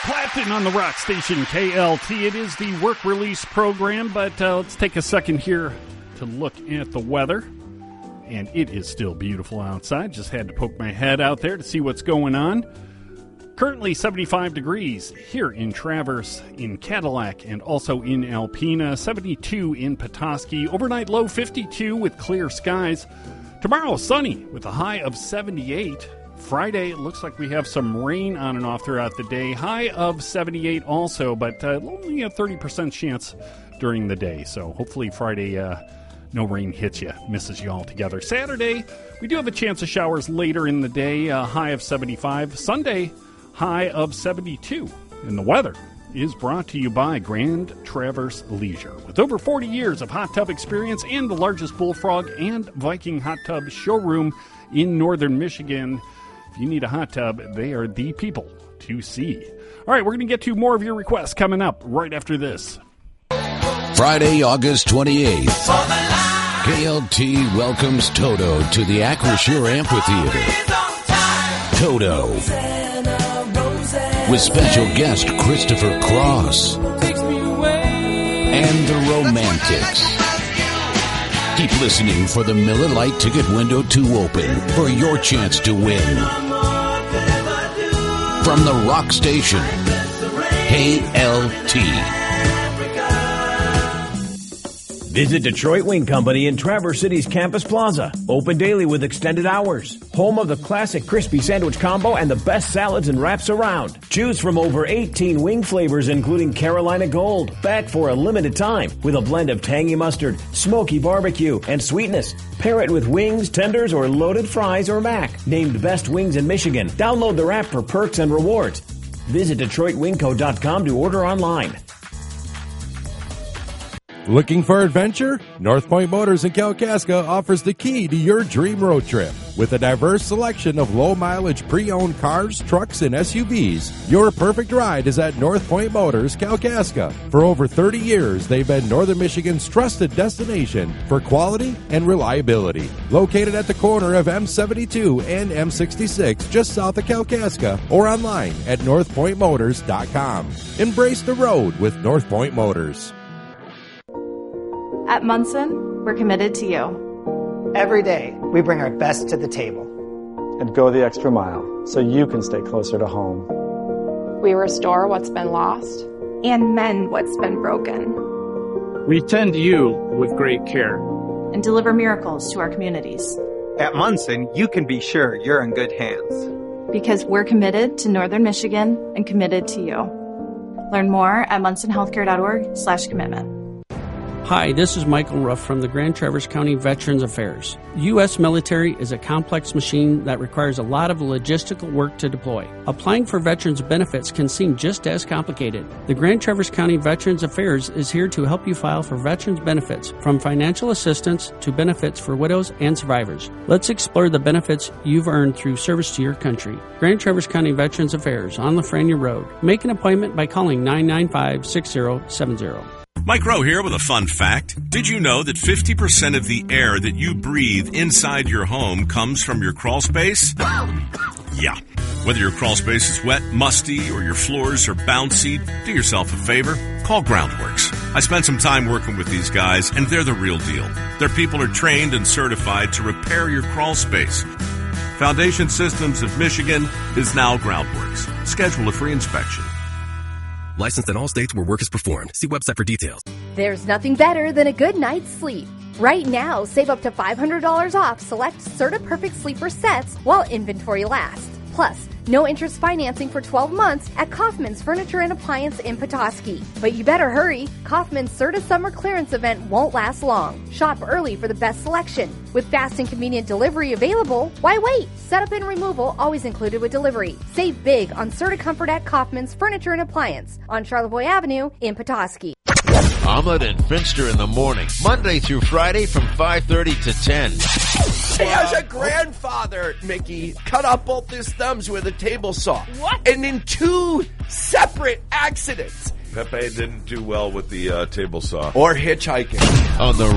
Clapton on the rock station KLT. It is the work release program, but let's take a second here to look at the weather. And it is still beautiful outside. Just had to poke my head out there to see what's going on. Currently 75 degrees here in Traverse, in Cadillac, and also in Alpena. 72 in Petoskey. Overnight low 52 with clear skies. Tomorrow sunny with a high of 78. Friday, it looks like we have some rain on and off throughout the day. High of 78 also, but only a 30% chance during the day. So hopefully Friday, no rain hits you, misses you altogether. Saturday, we do have a chance of showers later in the day. High of 75. Sunday, high of 72. And the weather is brought to you by Grand Traverse Leisure. With over 40 years of hot tub experience and the largest Bullfrog and Viking hot tub showroom in northern Michigan. If you need a hot tub, they are the people to see. All right, we're going to get to more of your requests coming up right after this. Friday, August 28th. KLT welcomes Toto to the Acrisure Amphitheater. Toto. With special guest Christopher Cross. And the Romantics. Keep listening for the Miller Lite ticket window to open for your chance to win. From the rock station, KLT. Visit Detroit Wing Company in Traverse City's Campus Plaza. Open daily with extended hours. Home of the classic crispy sandwich combo and the best salads and wraps around. Choose from over 18 wing flavors including Carolina Gold. Back for a limited time with a blend of tangy mustard, smoky barbecue, and sweetness. Pair it with wings, tenders, or loaded fries or mac. Named Best Wings in Michigan. Download the app for perks and rewards. Visit DetroitWingCo.com to order online. Looking for adventure? North Point Motors in Kalkaska offers the key to your dream road trip. With a diverse selection of low-mileage pre-owned cars, trucks, and SUVs, your perfect ride is at North Point Motors Kalkaska. For over 30 years, they've been Northern Michigan's trusted destination for quality and reliability. Located at the corner of M72 and M66, just south of Kalkaska, or online at northpointmotors.com. Embrace the road with North Point Motors. At Munson, we're committed to you. Every day, we bring our best to the table. And go the extra mile so you can stay closer to home. We restore what's been lost. And mend what's been broken. We tend you with great care. And deliver miracles to our communities. At Munson, you can be sure you're in good hands. Because we're committed to Northern Michigan and committed to you. Learn more at munsonhealthcare.org/commitment. Hi, this is Michael Ruff from the Grand Traverse County Veterans Affairs. The U.S. military is a complex machine that requires a lot of logistical work to deploy. Applying for veterans benefits can seem just as complicated. The Grand Traverse County Veterans Affairs is here to help you file for veterans benefits, from financial assistance to benefits for widows and survivors. Let's explore the benefits you've earned through service to your country. Grand Traverse County Veterans Affairs on Lafreniere Road. Make an appointment by calling 995-6070. Mike Rowe here with a fun fact. Did you know that 50% of the air that you breathe inside your home comes from your crawl space? Yeah. Whether your crawl space is wet, musty, or your floors are bouncy, do yourself a favor. Call Groundworks. I spent some time working with these guys, and they're the real deal. Their people are trained and certified to repair your crawl space. Foundation Systems of Michigan is now Groundworks. Schedule a free inspection. Licensed in all states where work is performed. See website for details. There's nothing better than a good night's sleep. Right now, save up to $500 off select CertaPerfect sleeper sets while inventory lasts. Plus, no interest financing for 12 months at Kaufman's Furniture and Appliance in Petoskey. But you better hurry. Kaufman's Certa Summer Clearance event won't last long. Shop early for the best selection. With fast and convenient delivery available, why wait? Setup and removal always included with delivery. Save big on Certa Comfort at Kaufman's Furniture and Appliance on Charlevoix Avenue in Petoskey. Omelet and Finster in the morning, Monday through Friday from 5:30 to 10. Hey, as a grandfather, Mickey, cut off both his thumbs with a table saw. What? And in 2 separate accidents. Pepe didn't do well with the table saw. Or hitchhiking. On the